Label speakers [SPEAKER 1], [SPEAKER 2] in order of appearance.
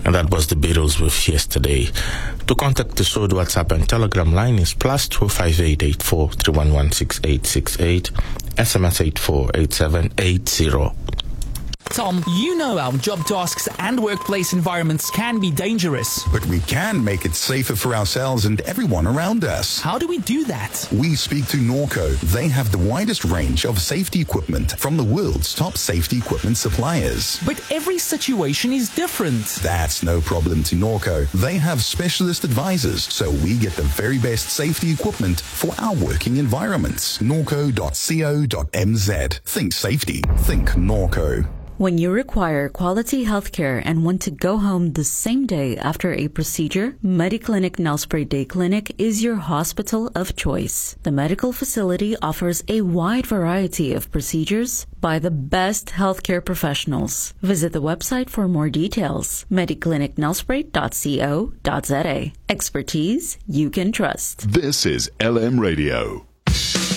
[SPEAKER 1] And that was the Beatles with Yesterday. To contact the show, the WhatsApp and Telegram line is +258 84 311 6868, SMS 848780.
[SPEAKER 2] Tom, you know our job tasks and workplace environments can be dangerous.
[SPEAKER 3] But we can make it safer for ourselves and everyone around us.
[SPEAKER 2] How do we do that?
[SPEAKER 3] We speak to Norco. They have the widest range of safety equipment from the world's top safety equipment suppliers.
[SPEAKER 2] But every situation is different.
[SPEAKER 3] That's no problem to Norco. They have specialist advisors, so we get the very best safety equipment for our working environments. Norco.co.mz. Think safety. Think Norco.
[SPEAKER 4] When you require quality healthcare and want to go home the same day after a procedure, Mediclinic Nelspruit Day Clinic is your hospital of choice. The medical facility offers a wide variety of procedures by the best healthcare professionals. Visit the website for more details, mediclinicnelspruit.co.za. Expertise you can trust.
[SPEAKER 5] This is LM Radio.